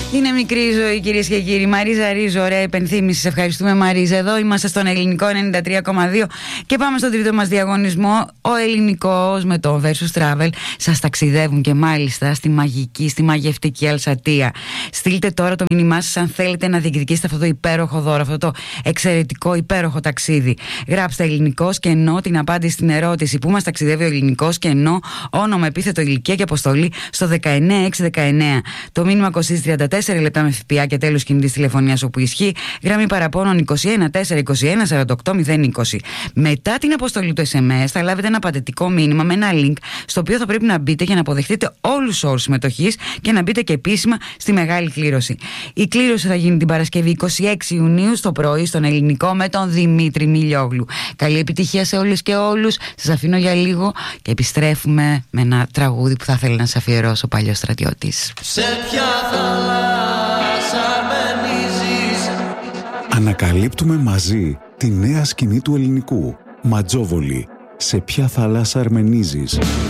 Είναι μικρή ζωή, κυρίες και κύριοι. Μαρίζα Ρίζο, ωραία υπενθύμηση. Σε ευχαριστούμε, Μαρίζα. Εδώ είμαστε στον Ελληνικό 93,2 και πάμε στον τρίτο μας διαγωνισμό. Ο Ελληνικός με το Versus Travel σας ταξιδεύουν και μάλιστα στη μαγική, στη μαγευτική Αλσατία. Στείλτε τώρα το μήνυμά σας αν θέλετε να διεκδικήσετε αυτό το υπέροχο δώρο, αυτό το εξαιρετικό υπέροχο ταξίδι. Γράψτε Ελληνικός και ενώ την απάντηση στην ερώτηση που μας ταξιδεύει ο Ελληνικός και ενώ όνομα, επίθετο, ηλικία και αποστολή στο 19619. Το μήνυμα κοστίζει 34 λεπτά με ΦΠΑ και τέλος κινητής τηλεφωνίας όπου ισχύει. Γραμμή παραπώνων 21421 48020. Μετά την αποστολή του SMS θα λάβετε ένα πατετικό μήνυμα με ένα link στο οποίο θα πρέπει να μπείτε για να αποδεχτείτε όλους τους όρους συμμετοχής και να μπείτε και επίσημα στη μεγάλη κλήρωση. Η κλήρωση θα γίνει την Παρασκευή 26 Ιουνίου στο πρωί στον Ελληνικό με τον Δημήτρη Μιλιόγλου. Καλή επιτυχία σε όλες και όλους. Σας αφήνω για λίγο και επιστρέφουμε με ένα τραγούδι που θα ήθελα να σας αφιερώσω, ο παλιός στρατιώτης. Σε ποια θάλασσα αρμενίζεις? Ανακαλύπτουμε μαζί τη νέα σκηνή του ελληνικού. Ματζόβολη. Σε ποια θάλασσα αρμενίζεις?